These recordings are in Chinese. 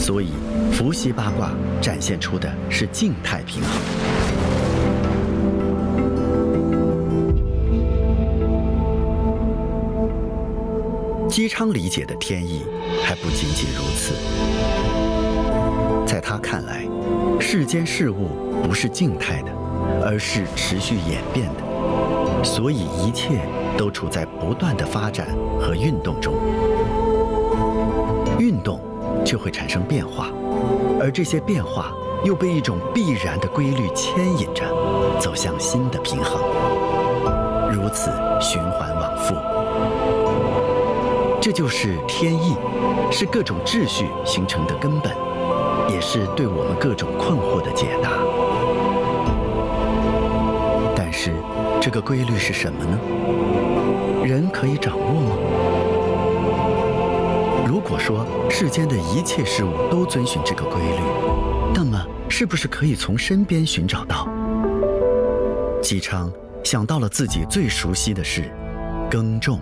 所以伏羲八卦展现出的是静态平衡。姬昌理解的天意还不仅仅如此，在他看来，世间事物不是静态的，而是持续演变的，所以一切都处在不断的发展和运动中。运动就会产生变化，而这些变化又被一种必然的规律牵引着，走向新的平衡，如此循环往复。这就是天意，是各种秩序形成的根本，也是对我们各种困惑的解答。但是，这个规律是什么呢？人可以掌握吗？如果说世间的一切事物都遵循这个规律，那么是不是可以从身边寻找到？姬昌想到了自己最熟悉的事——耕种。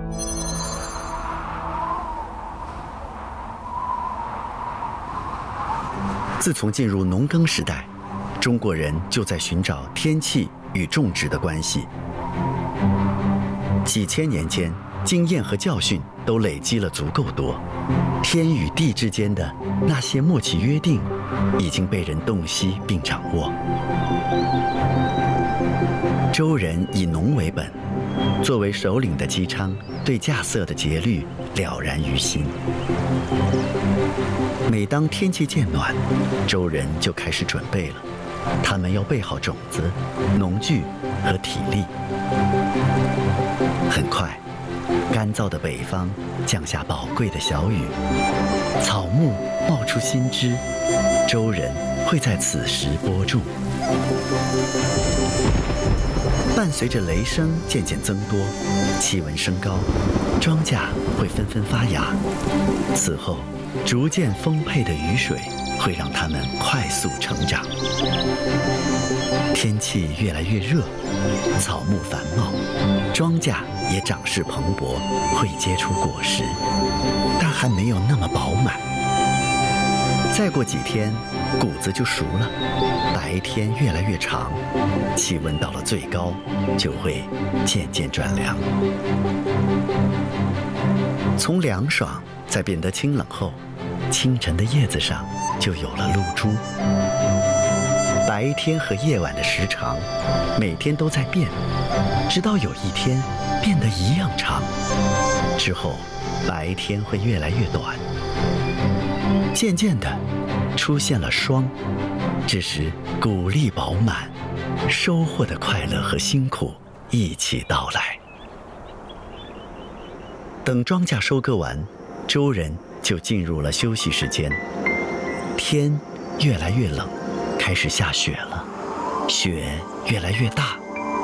自从进入农耕时代，中国人就在寻找天气与种植的关系。几千年间，经验和教训都累积了足够多，天与地之间的那些默契约定，已经被人洞悉并掌握。周人以农为本，作为首领的姬昌对稼穑的节律了然于心。每当天气渐暖，周人就开始准备了，他们要备好种子、农具和体力。很快，干燥的北方降下宝贵的小雨，草木冒出新枝，周人会在此时播种。伴随着雷声渐渐增多，气温升高，庄稼会纷纷发芽。此后，逐渐丰沛的雨水会让它们快速成长。天气越来越热，草木繁茂，庄稼也长势蓬勃，会结出果实，但还没有那么饱满。再过几天，谷子就熟了，白天越来越长，气温到了最高，就会渐渐转凉。从凉爽再变得清冷后，清晨的叶子上就有了露珠。白天和夜晚的时长每天都在变，直到有一天变得一样长，之后白天会越来越短。渐渐的出现了霜，这时谷粒饱满，收获的快乐和辛苦一起到来。等庄稼收割完，周人就进入了休息时间。天越来越冷，开始下雪了，雪越来越大。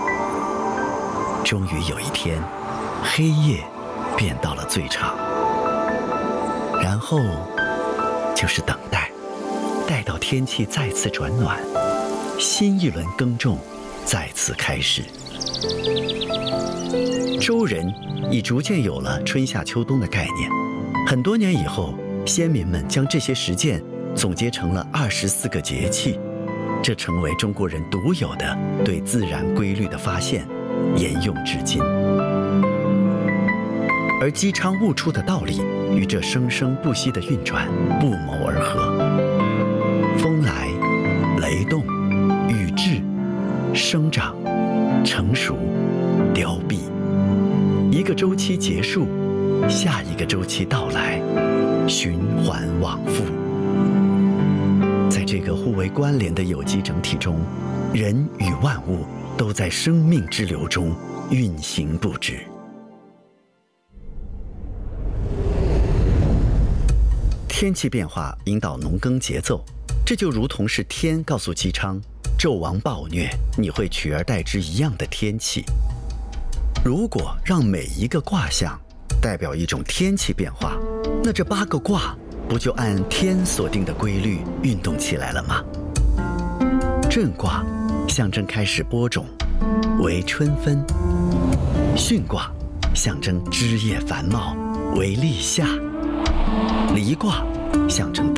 终于有一天，黑夜变到了最长，然后就是等待，待到天气再次转暖，新一轮耕种再次开始。周人已逐渐有了春夏秋冬的概念。很多年以后，先民们将这些实践总结成了24个节气，这成为中国人独有的对自然规律的发现，沿用至今。而姬昌悟出的道理与这生生不息的运转不谋而合。风来，雷动，雨至，生长，成熟，凋敝。一个周期结束，下一个周期到来，循环往复。在这个互为关联的有机整体中，人与万物都在生命之流中运行不止。天气变化引导农耕节奏，这就如同是天告诉姬昌，纣王暴虐，你会取而代之一样的天气。如果让每一个卦象代表一种天气变化，那这8个卦不就按天所定的规律运动起来了吗？震卦象征开始播种，为春分；巽卦象征枝叶繁茂，为立夏；离卦象征